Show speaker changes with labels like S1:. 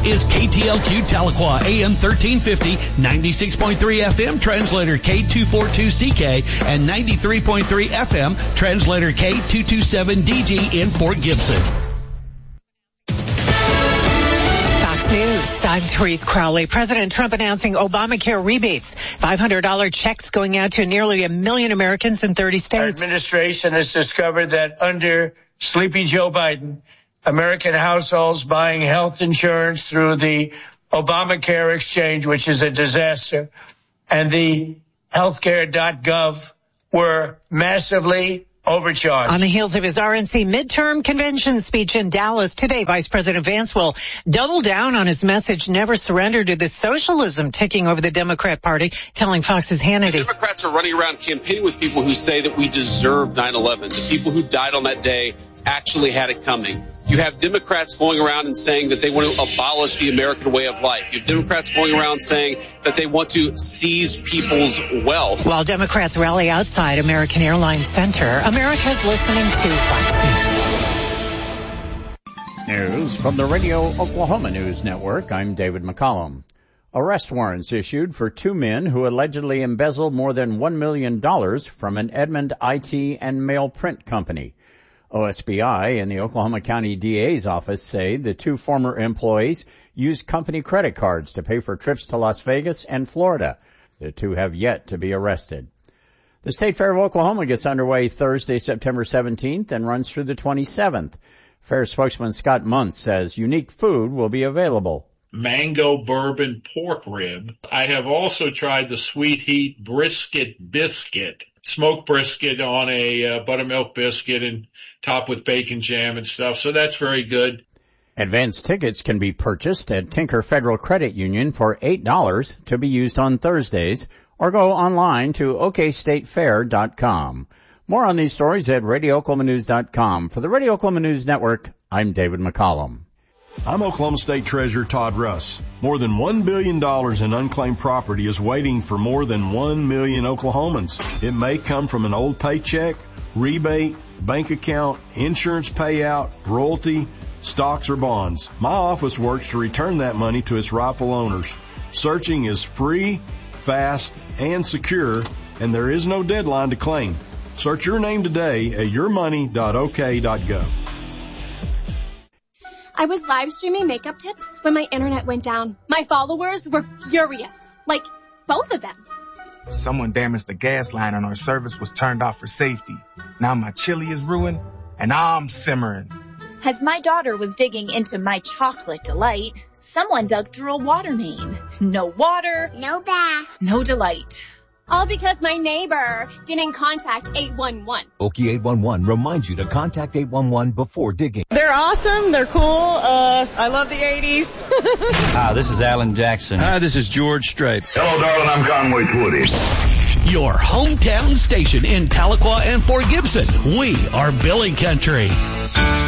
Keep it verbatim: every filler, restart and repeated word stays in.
S1: is K T L Q Tahlequah, A M thirteen fifty, ninety-six point three F M, translator K two forty-two C K, and ninety-three point three F M, translator K two twenty-seven D G in Fort Gibson.
S2: News. I'm Therese Crowley. President Trump announcing Obamacare rebates. five hundred dollars checks going out to nearly a million Americans in thirty states.
S3: Our administration has discovered that under Sleepy Joe Biden, American households buying health insurance through the Obamacare exchange, which is a disaster, and the healthcare dot gov were massively overcharged.
S2: On the heels of his R N C midterm convention speech in Dallas today, Vice President Vance will double down on his message, never surrender to the socialism ticking over the Democrat Party, telling Fox's Hannity.
S4: The Democrats are running around campaigning with people who say that we deserve nine eleven. The people who died on that day actually had it coming. You have Democrats going around and saying that they want to abolish the American way of life. You have Democrats going around saying that they want to seize people's wealth.
S2: While Democrats rally outside American Airlines Center, America's listening to Fox News.
S5: News from the Radio Oklahoma News Network. I'm David McCollum. Arrest warrants issued for two men who allegedly embezzled more than one million dollars from an Edmond I T and mail print company. O S B I and the Oklahoma County D A's office say the two former employees used company credit cards to pay for trips to Las Vegas and Florida. The two have yet to be arrested. The State Fair of Oklahoma gets underway Thursday, September seventeenth and runs through the twenty-seventh. Fair spokesman Scott Muntz says unique food will be available.
S6: Mango bourbon pork rib. I have also tried the Sweet Heat brisket biscuit, smoked brisket on a uh, buttermilk biscuit and topped with bacon jam and stuff. So that's very good.
S5: Advance tickets can be purchased at Tinker Federal Credit Union for eight dollars to be used on Thursdays, or go online to o k state fair dot com. More on these stories at radio oklahoma news dot com. For the Radio Oklahoma News Network, I'm David McCollum.
S7: I'm Oklahoma State Treasurer Todd Russ. More than one billion dollars in unclaimed property is waiting for more than one million Oklahomans. It may come from an old paycheck, rebate, bank account, insurance payout, royalty, stocks, or bonds. My office works to return that money to its rightful owners. Searching is free, fast, and secure, and there is no deadline to claim. Search your name today at your money dot o k dot gov.
S8: I was live streaming makeup tips when my internet went down. My followers were furious. Like, both of them.
S9: Someone damaged the gas line and our service was turned off for safety. Now my chili is ruined and I'm simmering.
S10: As my daughter was digging into my chocolate delight, someone dug through a water main. No water.
S8: No bath.
S10: No delight.
S8: All because my neighbor didn't contact eight one one.
S11: Okie eight one one reminds you to contact eight one one before digging.
S12: They're awesome. They're cool. Uh, I love the eighties.
S13: Hi, this is Alan Jackson.
S14: Hi, this is George Strait.
S15: Hello, darling. I'm Conway Twitty.
S1: Your hometown station in Tahlequah and Fort Gibson. We are Billy Country.